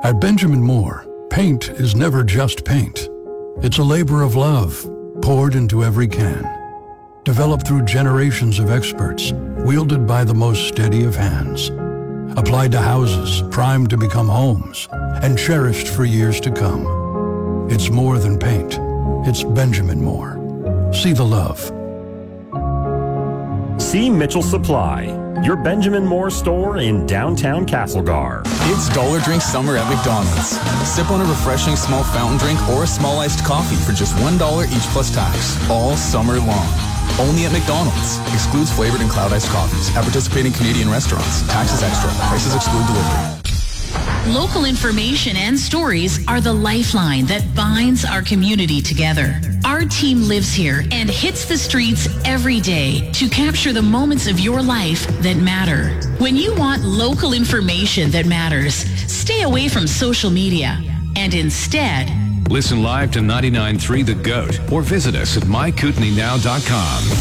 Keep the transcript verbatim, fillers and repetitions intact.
At Benjamin Moore, paint is never just paint. It's a labor of love poured into every can. Developed through generations of experts, wielded by the most steady of hands. Applied to houses primed to become homes and cherished for years to come. It's more than paint. It's Benjamin Moore. See the love. See Mitchell Supply, your Benjamin Moore store in downtown Castlegar. It's Dollar Drink Summer at McDonald's. Sip on a refreshing small fountain drink or a small iced coffee for just one dollar each plus tax, all summer long. Only at McDonald's. Excludes flavored and cloud iced coffees. At participating Canadian restaurants. Taxes extra. Prices exclude delivery. Local information and stories are the lifeline that binds our community together. Our team lives here and hits the streets every day to capture the moments of your life that matter. When you want local information that matters, stay away from social media and instead listen live to ninety-nine point three The Goat or visit us at my kootenai now dot com.